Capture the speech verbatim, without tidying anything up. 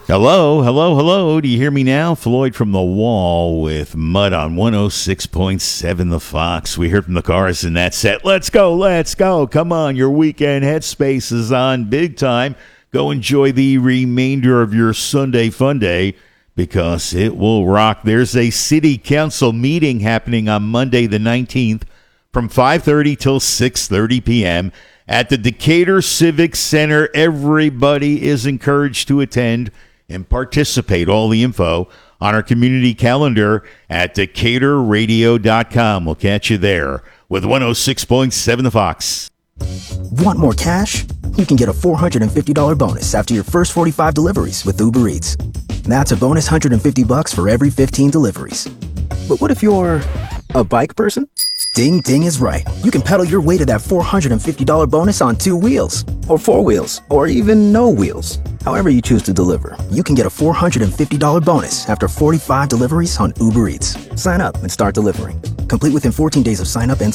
Hello, hello, hello. Do you hear me now? Floyd from the Wall with Mud on one oh six point seven The Fox. We heard from the chorus in that set. Let's go, let's go. Come on, your weekend headspace is on big time. Go enjoy the remainder of your Sunday fun day because it will rock. There's a city council meeting happening on Monday the nineteenth from five thirty till six thirty p.m. at the Decatur Civic Center. Everybody is encouraged to attend and participate. All the info on our community calendar at decatur radio dot com. We'll catch you there with one oh six point seven The Fox. Want more cash? You can get a four hundred fifty dollars bonus after your first forty-five deliveries with Uber Eats. That's a bonus one hundred fifty bucks for every fifteen deliveries. But what if you're a bike person? Ding Ding is right. You can pedal your way to that four hundred fifty dollars bonus on two wheels, or four wheels, or even no wheels. However you choose to deliver, you can get a four hundred fifty dollars bonus after forty-five deliveries on Uber Eats. Sign up and start delivering. Complete within fourteen days of sign up and